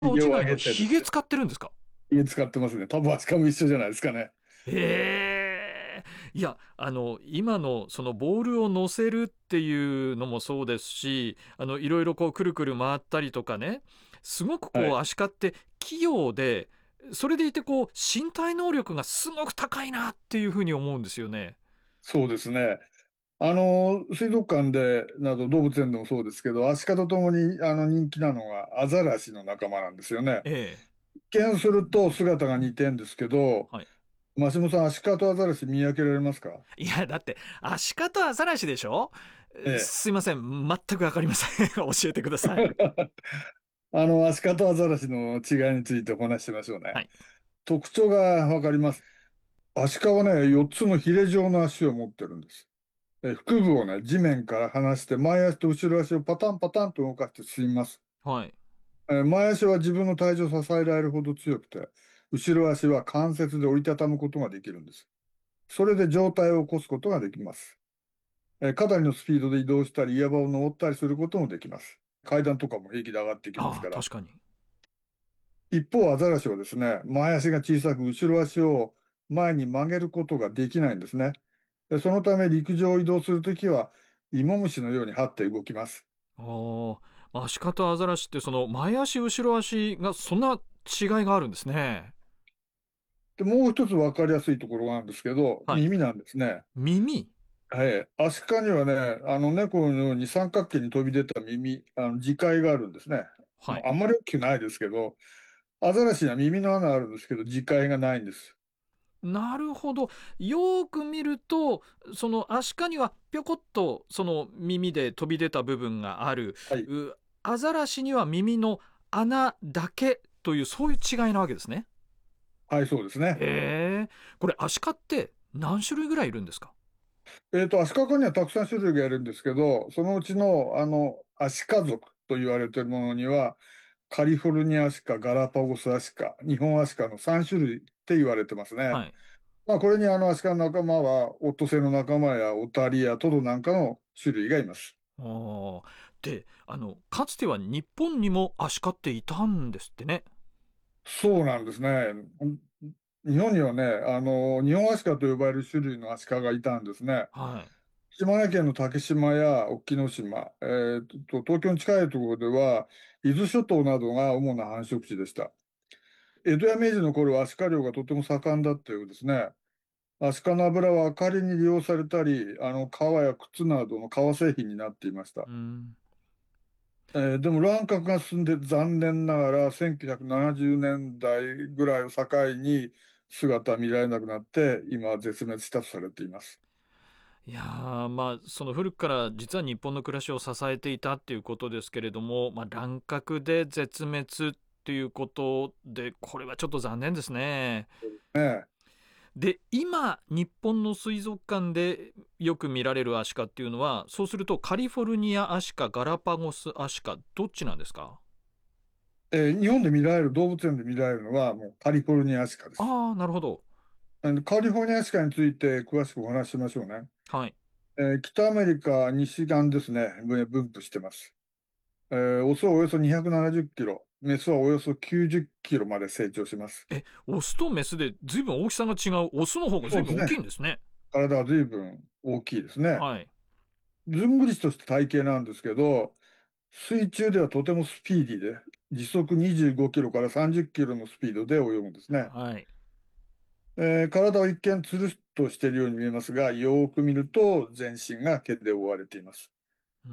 ひげを落ちないの上げてでヒゲすね。 使ってるんですか？ ひげ使ってますね。多分アシカも一緒じゃないですかね。 ええ。いや、今のそのボールを乗せるっていうのもそうですし、いろいろこうくるくる回ったりとかね、すごくこうはい。 アシカって器用で、それでいてこう身体能力がすごく高いなっていうふうに思うんですよね。 そうですね。水族館で、など動物園でもそうですけど、アシカと共に人気なのがアザラシの仲間なんですよね。 ええ。 一見すると姿が似てんですけど、 はい。 マシモさん、アシカとアザラシ見分けられますか？ いや、だって、アシカとアザラシでしょ？ ええ。 すいません。全くわかりません。教えてください。 アシカとアザラシの違いについてお話ししましょうね。 はい。 特徴がわかります。アシカはね、4つのヒレ状の足を持ってるんです。腹部をね、地面から離して、前足と後ろ足をパタンパタンと動かして進みます。 はい。 前足は自分の体重を支えられるほど強くて、後ろ足は関節で折りたたむことができるんです。それで上体を起こすことができます。かなりのスピードで移動したり、岩場を登ったりすることもできます。階段とかも平気で上がっていきますああ、 から。 確かに。 一方、アザラシはですね、前足が小さく、後ろ足を前に曲げることができないんですね。そのため、陸上を移動するときは、芋虫のように這って動きます。 ああ、アシカとアザラシってその前足後ろ足がそんな違いがあるんですね。 で、もう一つ分かりやすいところがあるんですけど、 はい。 耳なんですね。 耳。 はい。アシカにはね、猫のように三角形に飛び出た耳、耳介があるんですね。 はい。 あんまり大きくないですけど、アザラシには耳の穴あるんですけど、耳介がないんです。 なるほど。よーく見ると、そのアシカにはぴょこっとその耳で飛び出た部分がある。 はい。 アザラシには耳の穴だけというそういう違いなわけですね。 はい、そうですね。 へえ。これアシカって何種類ぐらいいるんですか？ アシカ科にはたくさん種類がいるんですけど、そのうちの、アシカ属と言われているものには、カリフォルニアアシカ、ガラパゴスアシカ、日本アシカの3種類って言われてますね。 はい。 まあ、これにアシカの仲間は、オットセイの仲間やオタリやトドなんかの種類がいます。 ああ。で、かつては日本にもアシカっていたんですってね。 そうなんですね。日本にはね、日本アシカと呼ばれる種類のアシカがいたんですね。 はい。 島根県の竹島や沖ノ島、東京に近いところでは、伊豆諸島などが主な繁殖地でした。江戸や明治の頃はアシカ漁がとても盛んだったようですね。アシカの油は明かりに利用されたり、革や靴などの革製品になっていました。 うん。 でも乱獲が進んで残念ながら1970年代ぐらいを境に姿は見られなくなって、今は絶滅したとされています。 いやー、まあ、その古くから実は日本の暮らしを支えていたっていうことですけれども、まあ、乱獲で絶滅っていうことで、これはちょっと残念ですね。 ねで、今、日本の水族館でよく見られるアシカっていうのは、そうするとカリフォルニアアシカ、ガラパゴスアシカ、どっちなんですか？ 日本で見られる、動物園で見られるのはもうカリフォルニアアシカです。 ああー、なるほど。 カリフォルニアアシカについて詳しくお話ししましょうね。 はい。 北アメリカ西岸ですね、分布してます。オスはおよそ270キロ、メスはおよそ90キロまで成長します。 オスとメスで随分大きさが違う。オスの方が随分大きいそうですね。 んですね。 体は随分大きいですね。 はい。 ずんぐりとした体型なんですけど、水中ではとてもスピーディーで、時速25キロから30キロのスピードで泳ぐんですね。 はい。 体は一見つるっとしているように見えますが、よーく見ると全身が毛で覆われています。 うん。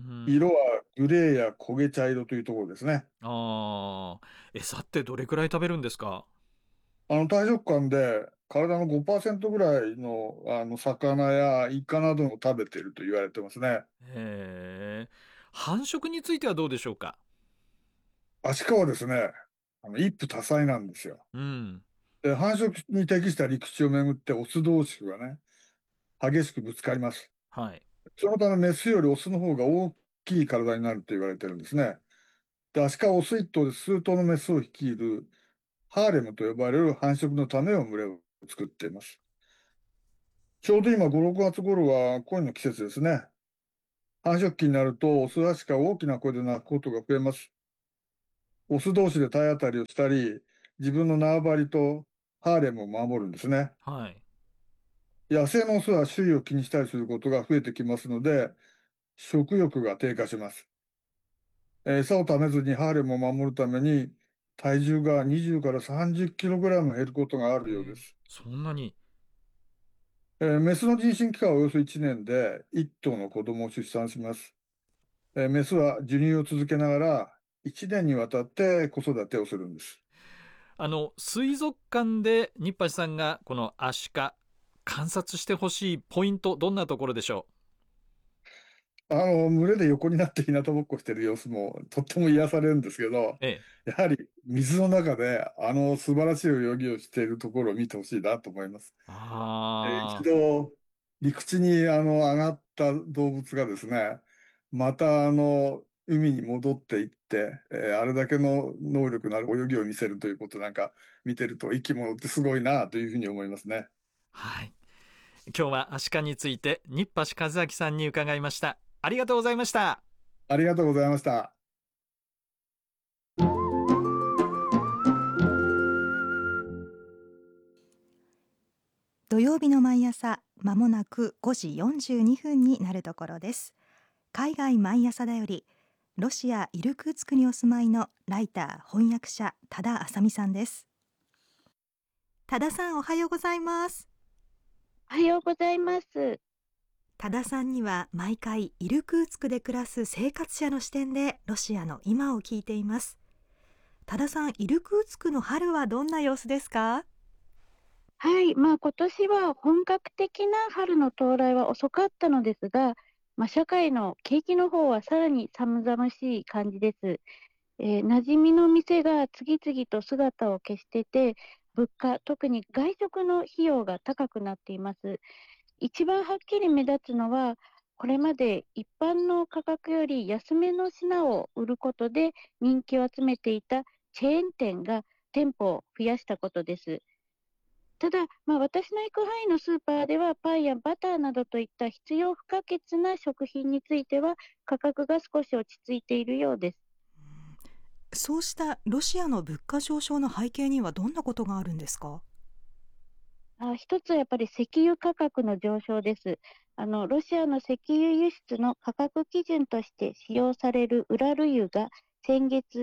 色はグレーや焦げ茶色というところですね。 ああ、餌ってどれくらい食べるんですか？ 大食漢で体の5%ぐらいの、魚やイカなどを食べていると言われてますね。 へえ。繁殖についてはどうでしょうか？ アシカはですね、一夫多妻なんですよ。 うん。 で、繁殖に適した陸地をめぐってオス同士がね、激しくぶつかります。 はい。 そのためメスよりオスの方が大きい体になると言われてるんですね。で、アシカはオス一頭で数頭のメスを率いるハーレムと呼ばれる繁殖のためを群れを作っています。ちょうど今5、6月頃は恋の季節ですね。繁殖期になるとオスアシカは大きな声で鳴くことが増えます。 オス同士で体当たりをしたり、自分の縄張りとハーレムを守るんですね。 はい。 野生のオスは周囲を気にしたりすることが増えてきますので、食欲が低下します。餌を食べずにハーレムを守るために、体重が20から30キログラム減ることがあるようです。 そんなに。 メスの妊娠期間はおよそ1年で1頭の子供を出産します。メスは授乳を続けながら1年にわたって子育てをするんです。 水族館で日橋さんがこのアシカ観察してほしいポイント、どんなところでしょ群れで横になって日向ぼっこしてる様子もとっても癒されるんですけど、 う？ええ。 やはり水の中で素晴らしい泳ぎをしているところを見てほしいなと思います。一ああ、 度陸地に上がった動物がですね、また海に戻っていって、あれだけの能力のある泳ぎを見せるということなんか見てると生き物ってすごいなというふうに思いますね。 はい。今日はアシカについて日橋和明さんに伺いました。ありがとうございました。 ありがとうございました。 土曜日の毎朝、まもなく5時42分になるところです。海外毎朝だより、ロシア・イルクーツクにお住まいのライター、翻訳者、多田あさみさんです。多田さん、おはようございます。 おはようございます。 多田さんには毎回イルクーツクで暮らす生活者の視点でロシアの今を聞いています。多田さん、イルクーツクの春はどんな様子ですか？ はい、今年は本格的な春の到来は遅かったのですが、社会の景気の方はさらに寒々しい感じです。馴染みの店が次々と姿を消してて、物価、特に外食の費用が高くなっています。一番はっきり目立つのは、これまで一般の価格より安めの品を売ることで人気を集めていたチェーン店が店舗を増やしたことです。ただ、私の行く範囲のスーパーでは、パンやバターなどといった必要不可欠な食品については、価格が少し落ち着いているようです。 そうしたロシアの物価上昇の背景にはどんなことがあるんですか？ 一つはやっぱり石油価格の上昇です。ロシアの石油輸出の価格基準として使用されるウラル油が先月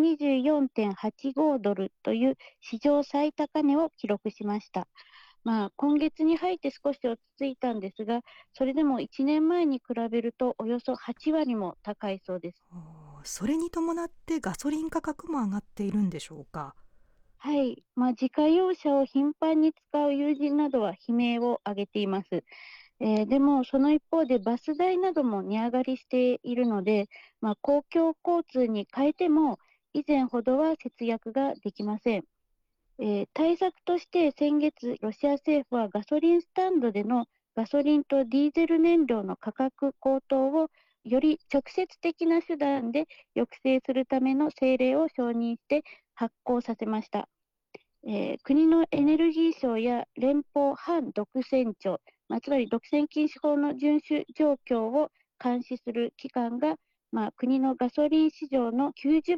124.85ドルという史上最高値を記録しました。今月に入って少し落ち着いたんですが、それでも1年前に比べるとおよそ8割も高いそうです。 それに伴ってガソリン価格も上がっているんでしょうか？ はい、自家用車を頻繁に使う友人などは悲鳴を上げています。でも、その一方でバス代なども値上がりしているので、公共交通に変えても以前ほどは節約ができません。対策として先月、ロシア政府はガソリンスタンドでのガソリンとディーゼル燃料の価格高騰をより直接的な手段で抑制するための政令を承認して発行させました。国のエネルギー省や連邦反独占庁、つまり独占禁止法の遵守状況を監視する機関が、国のガソリン市場の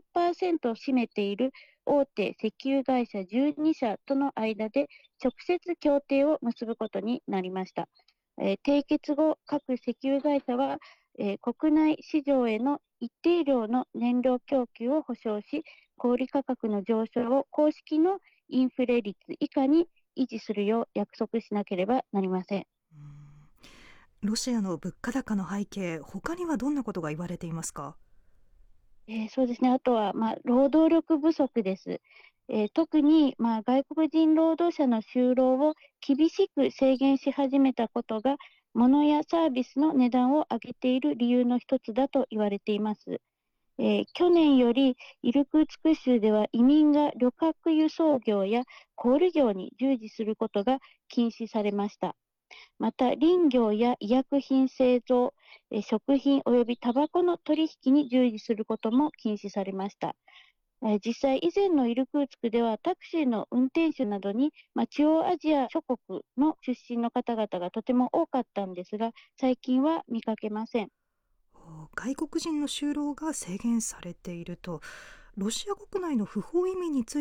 90%を占めている大手石油会社12社との間で直接協定を結ぶことになりました。締結後、各石油会社は、国内市場への一定量の燃料供給を保証し、小売価格の上昇を公式のインフレ率以下に維持するよう約束しなければなりません。 ロシアの物価高の背景、他にはどんなことが言われていますか？ そうですね。あとは、労働力不足です。特に、外国人労働者の就労を厳しく制限し始めたことが、物やサービスの値段を上げている理由の一つだと言われています。去年よりイルクーツク州では移民が旅客輸送業や小売業に従事することが禁止されました。また林業や医薬品製造、食品およびタバコの取引に従事することも禁止されました。実際以前のイルクーツクではタクシーの運転手などに、中央アジア諸国の出身の方々がとても多かったんですが、最近は見かけません。 外国人の就労が制限されていると、 ロシア国内の不法移民について